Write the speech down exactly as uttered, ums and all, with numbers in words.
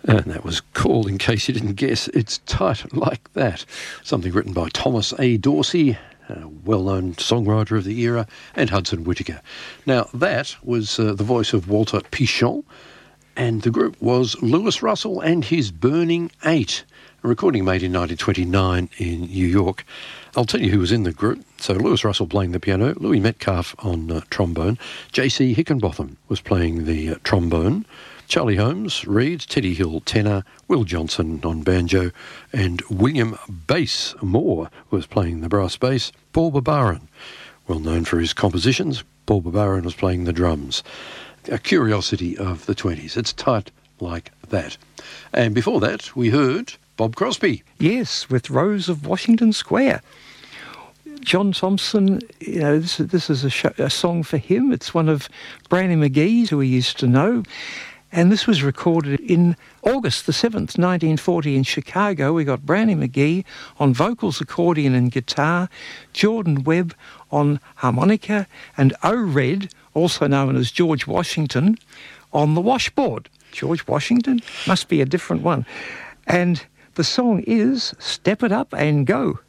And that was called, in case you didn't guess, It's Tight Like That. Something written by Thomas A. Dorsey, a well-known songwriter of the era, and Hudson Whittaker. Now, that was uh, the voice of Walter Pichon, and the group was Louis Russell and his Burning Eight, a recording made in nineteen twenty-nine in New York. I'll tell you who was in the group. So Louis Russell playing the piano, Louis Metcalf on uh, trombone, J C Hickenbotham was playing the uh, trombone, Charlie Holmes, reed, Teddy Hill, tenor, Will Johnson on banjo, and William Bass Moore was playing the brass bass. Paul Barbarin, well known for his compositions, Paul Barbarin was playing the drums. A curiosity of the twenties. It's Tight Like That. And before that, we heard Bob Crosby. Yes, with Rose of Washington Square. John Thompson, you know, this, this is a, show, a song for him. It's one of Brownie McGee's, who he used to know. And this was recorded in August the seventh, nineteen forty in Chicago. We got Brownie McGee on vocals, accordion and guitar, Jordan Webb on harmonica, and O. Red, also known as George Washington, on the washboard. George Washington? Must be a different one. And the song is Step It Up and Go.